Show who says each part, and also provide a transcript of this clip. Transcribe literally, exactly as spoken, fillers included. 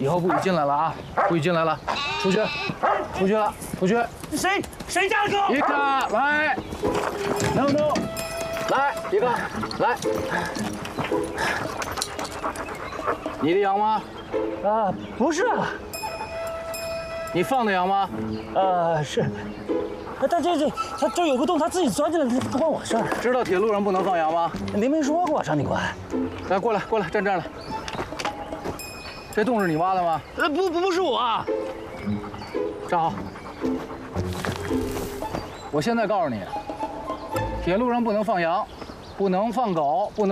Speaker 1: 以后不许进来了啊！不许进来了，出去，出去了，出去。
Speaker 2: 谁谁家的狗？
Speaker 1: 一个来 ，no no， 来一个来，你的羊吗？
Speaker 2: 啊，不是啊，
Speaker 1: 你放的羊吗？
Speaker 2: 呃，是。但这这它这有个洞，它自己钻进来，这不关我事儿。
Speaker 1: 知道铁路上不能放羊吗？
Speaker 2: 您没说过，张警官。
Speaker 1: 来，过来，过来，站这儿来。这洞是你挖的吗？
Speaker 2: 呃，不不不是我啊。
Speaker 1: 站好。我现在告诉你，铁路上不能放羊，不能放狗，不能。